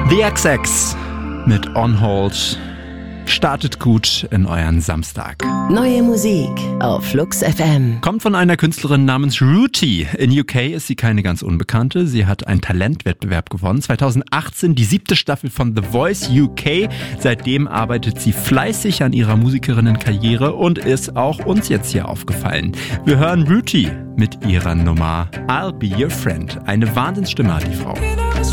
The XX mit On Hold. Startet gut in euren Samstag. Neue Musik auf Flux FM. Kommt von einer Künstlerin namens Ruti. In UK ist sie keine ganz Unbekannte. Sie hat einen Talentwettbewerb gewonnen. 2018 die 7. Staffel von The Voice UK. Seitdem arbeitet sie fleißig an ihrer Musikerinnenkarriere und ist auch uns jetzt hier aufgefallen. Wir hören Ruti mit ihrer Nummer I'll Be Your Friend. Eine Wahnsinnsstimme hat die Frau.